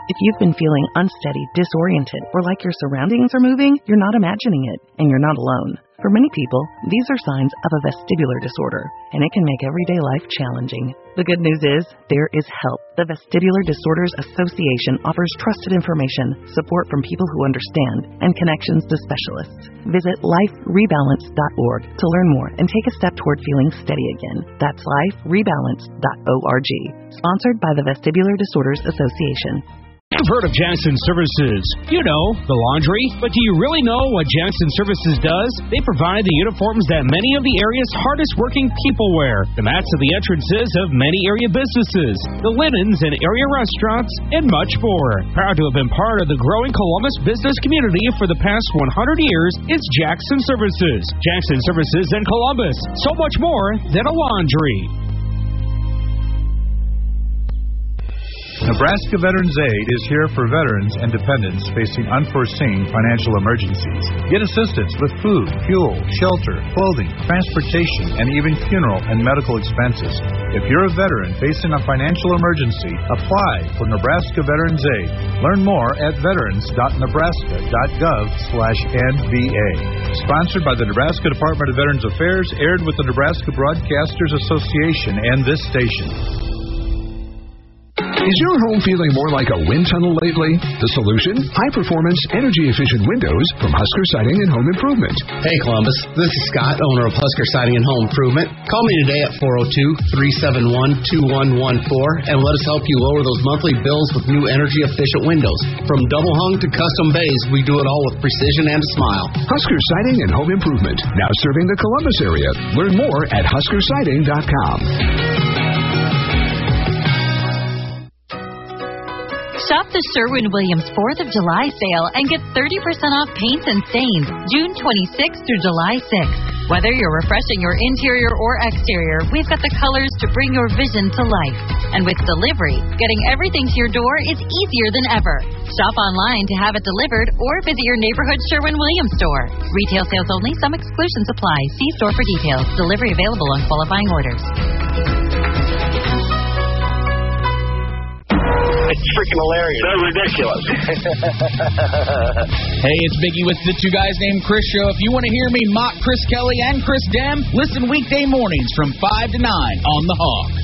If you've been feeling unsteady, disoriented, or like your surroundings are moving, you're not imagining it, and you're not alone. For many people, these are signs of a vestibular disorder, and it can make everyday life challenging. The good news is, there is help. The Vestibular Disorders Association offers trusted information, support from people who understand, and connections to specialists. Visit liferebalance.org to learn more and take a step toward feeling steady again. That's liferebalance.org. Sponsored by the Vestibular Disorders Association. You've heard of Jackson Services. You know, the laundry. But do you really know what Jackson Services does? They provide the uniforms that many of the area's hardest working people wear, the mats at the entrances of many area businesses, the linens in area restaurants, and much more. Proud to have been part of the growing Columbus business community for the past 100 years, it's Jackson Services. Jackson Services in Columbus. So much more than a laundry. Nebraska Veterans Aid is here for veterans and dependents facing unforeseen financial emergencies. Get assistance with food, fuel, shelter, clothing, transportation, and even funeral and medical expenses. If you're a veteran facing a financial emergency, apply for Nebraska Veterans Aid. Learn more at veterans.nebraska.gov/NVA. Sponsored by the Nebraska Department of Veterans Affairs, aired with the Nebraska Broadcasters Association and this station. Is your home feeling more like a wind tunnel lately? The solution? High-performance, energy-efficient windows from Husker Siding and Home Improvement. Hey, Columbus. This is Scott, owner of Husker Siding and Home Improvement. Call me today at 402-371-2114 and let us help you lower those monthly bills with new energy-efficient windows. From double hung to custom bays, we do it all with precision and a smile. Husker Siding and Home Improvement, now serving the Columbus area. Learn more at huskersiding.com. Shop the Sherwin-Williams 4th of July sale and get 30% off paints and stains June 26th through July 6th. Whether you're refreshing your interior or exterior, we've got the colors to bring your vision to life. And with delivery, getting everything to your door is easier than ever. Shop online to have it delivered or visit your neighborhood Sherwin-Williams store. Retail sales only. Some exclusions apply. See store for details. Delivery available on qualifying orders. It's freaking hilarious. So ridiculous. Hey, it's Biggie with the Two Guys Named Chris show. If you want to hear me mock Chris Kelly and Chris Dem, listen weekday mornings from 5 to 9 on The Hog.